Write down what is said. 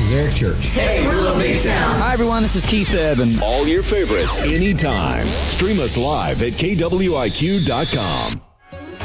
is Eric Church. Hey, we're Little Big Town. Hi, everyone. This is Keith Evan. All your favorites anytime. Stream us live at KWIQ.com.